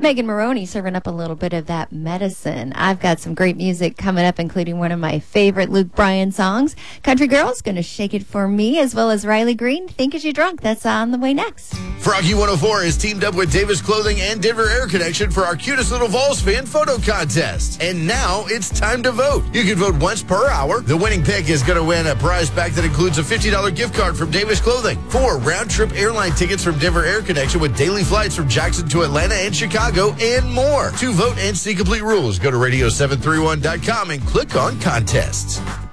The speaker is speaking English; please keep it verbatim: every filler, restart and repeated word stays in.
Megan Maroney serving up a little bit of that medicine. I've got some great music coming up, including one of my favorite Luke Bryan songs. Country Girl's going to shake it for me, as well as Riley Green, Think As You Drunk. That's on the way next. Froggy one oh four is teamed up with Davis Clothing and Denver Air Connection for our cutest little Vols fan photo contest. And now it's time to vote. You can vote once per hour. The winning pick is going to win a prize pack that includes a fifty dollars gift card from Davis Clothing, four round-trip airline tickets from Denver Air Connection with daily flights from Jackson to Atlanta and Chicago, and more. To vote and see complete rules, go to radio seven three one dot com and click on contests.